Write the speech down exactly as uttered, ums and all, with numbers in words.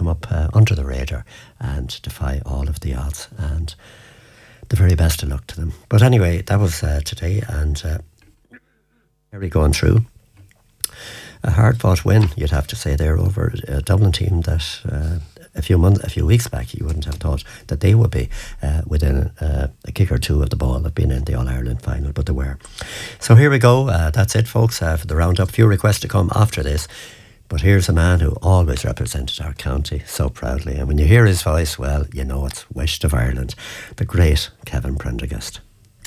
come up uh, under the radar and defy all of the odds. And the very best of luck to them. But anyway, that was uh, today, and uh, Kerry going through. A hard-fought win, you'd have to say, there over a Dublin team that uh, a few months, a few weeks back, you wouldn't have thought that they would be uh, within uh, a kick or two of the ball of being in the All-Ireland final, but they were. So here we go. Uh, that's it, folks, uh, for the roundup. Few requests to come after this. But here's a man who always represented our county so proudly. And when you hear his voice, well, you know it's West of Ireland. The great Kevin Prendergast.